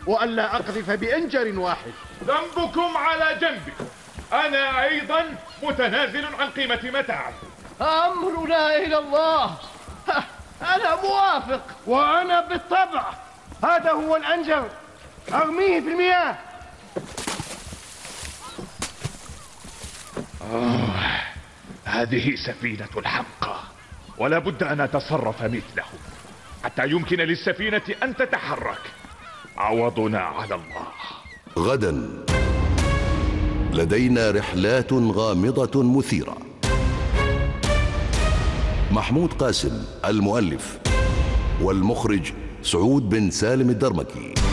وألا أقذف بإنجر واحد. ذنبكم على جنبكم، أنا أيضا متنازل عن قيمة متاعي. أمرنا إلى الله. أنا موافق. وأنا بالطبع. هذا هو الأنجر، أرميه في المياه. هذه سفينة الحمقى، ولا بد أن أتصرف مثله حتى يمكن للسفينة أن تتحرك. عوضنا على الله. غدا لدينا رحلات غامضة مثيرة. محمود قاسم المؤلف، والمخرج سعود بن سالم الدرمكي.